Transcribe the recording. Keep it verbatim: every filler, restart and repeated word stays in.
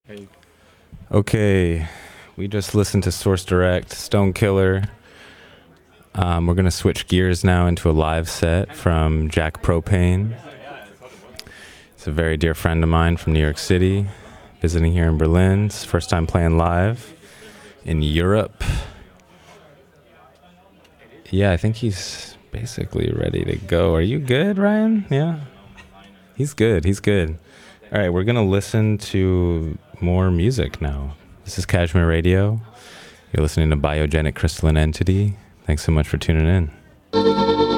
Hey. Okay, we just listened to Source Direct, Stone Killer. Um, we're going to switch gears now into a live set from Jack Propane. He's a very dear friend of mine from New York City, visiting here in Berlin. It's his first time playing live in Europe. Yeah, I think he's basically ready to go. Are you good, Ryan? Yeah? He's good, he's good. All right, we're going to listen to more music now. This is Cashmere Radio. You're listening to Biogenic Crystalline Entity. Thanks so much for tuning in.